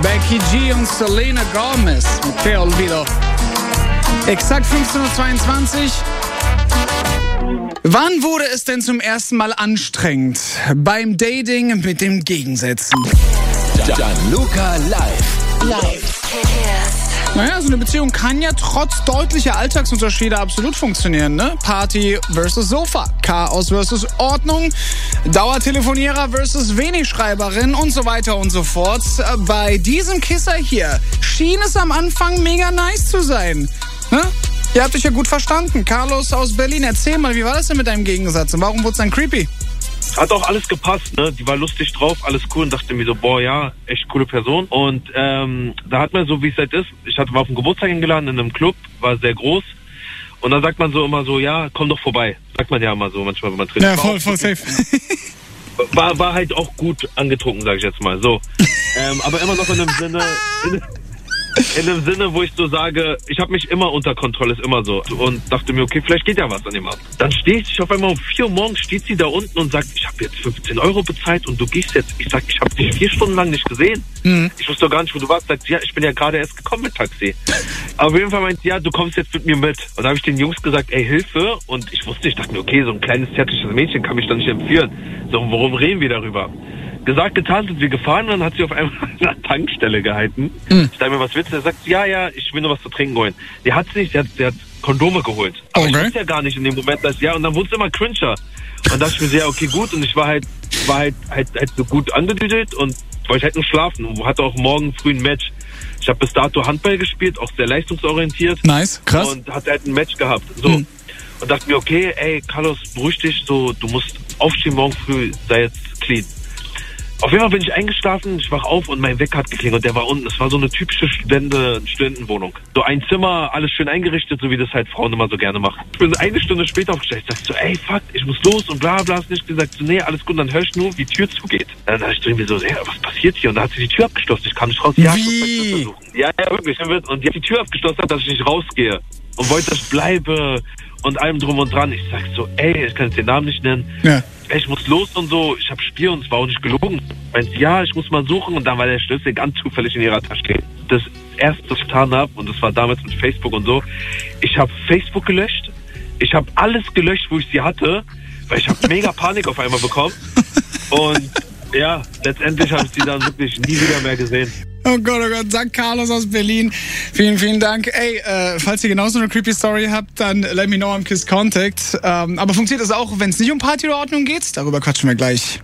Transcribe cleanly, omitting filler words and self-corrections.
Becky G und Selena Gomez mit Te Olvido. Exakt 15:22 Uhr. Wann wurde es denn zum ersten Mal anstrengend beim Dating mit den Gegensätzen? Gianluca live. Naja, so eine Beziehung kann ja trotz deutlicher Alltagsunterschiede absolut funktionieren, ne? Party versus Sofa, Chaos versus Ordnung, Dauertelefonierer versus Wenigschreiberin und so weiter und so fort. Bei diesem Kisser hier schien es am Anfang mega nice zu sein, ne? Ihr habt euch ja gut verstanden. Carlos aus Berlin, erzähl mal, wie war das denn mit deinem Gegensatz und warum wurde es dann creepy? Hat auch alles gepasst, ne? Die war lustig drauf, alles cool und dachte mir so, boah, ja, echt coole Person. Und da hat man so, wie es halt ist, war auf dem Geburtstag eingeladen in einem Club, war sehr groß. Und dann sagt man so immer so, ja, komm doch vorbei. Sagt man ja immer so manchmal, wenn man trifft. Ja, voll safe. War halt auch gut angetrunken, sag ich jetzt mal, so. Aber immer noch in einem Sinne, wo ich so sage, ich habe mich immer unter Kontrolle, ist immer so. Und dachte mir, okay, vielleicht geht ja was an dem Abend. Dann stehe ich auf einmal um 4 Uhr morgens, steht sie da unten und sagt, ich habe jetzt 15 € bezahlt und du gehst jetzt. Ich sag, ich habe dich 4 Stunden lang nicht gesehen. Ich wusste doch gar nicht, wo du warst. Sagt, ja, ich bin ja gerade erst gekommen mit Taxi. Aber auf jeden Fall meint sie, ja, du kommst jetzt mit mir mit. Und da habe ich den Jungs gesagt, ey, Hilfe. Und ich dachte mir, okay, so ein kleines zärtliches Mädchen kann mich doch nicht empfehlen. So, worum reden wir darüber? Gesagt, getan, sind wir gefahren und dann hat sie auf einmal an einer Tankstelle gehalten. Ich dachte mir, was willst du? Er sagt, ja, ich will nur was zu trinken holen. Die hat sie nicht, sie hat Kondome geholt. Aber ich wusste ja gar nicht in dem Moment, dass und dann wurde es immer cringer. Und dachte ich mir, ja, okay, gut. Und ich war halt so gut angedüdelt und wollte halt nur schlafen und hatte auch morgen früh ein Match. Ich habe bis dato Handball gespielt, auch sehr leistungsorientiert. Nice, krass. Und hatte halt ein Match gehabt. So. Und dachte mir, okay, ey, Carlos, beruhig dich, so, du musst aufstehen morgen früh, sei jetzt clean. Auf jeden Fall bin ich eingeschlafen, ich wach auf und mein Wecker hat geklingelt und der war unten. Es war so eine typische Studentenwohnung. So ein Zimmer, alles schön eingerichtet, so wie das halt Frauen immer so gerne machen. Ich bin 1 Stunde später aufgestellt, ich sag so, ey, fuck, ich muss los und bla bla, hast nicht gesagt, so, nee, alles gut, dann hör ich nur, wie die Tür zugeht. Dann dachte ich mir so, ja, was passiert hier? Und dann hat sie die Tür abgeschlossen, ich kam nicht raus. Ja, ich muss mein Schlüssel suchen. Ja, wirklich. Und die hat die Tür abgeschlossen, dass ich nicht rausgehe. Und wollte, dass ich bleibe und allem drum und dran. Ich sag so, ey, ich kann jetzt den Namen nicht nennen. Ja. Ich muss los und so, ich habe Spiel und es war auch nicht gelogen. Meint sie, ja, ich muss mal suchen und dann war der Schlüssel ganz zufällig in ihrer Tasche. Das erste, was ich getan habe, und das war damals mit Facebook und so, ich habe Facebook gelöscht, ich habe alles gelöscht, wo ich sie hatte, weil ich habe mega Panik auf einmal bekommen und ja, letztendlich habe ich sie dann wirklich nie wieder mehr gesehen. Oh Gott, sagt Carlos aus Berlin. Vielen, vielen Dank. Ey, falls ihr genauso eine creepy Story habt, dann let me know am Kiss Contact. Aber funktioniert das auch, wenn es nicht um Party oder Ordnung geht? Darüber quatschen wir gleich.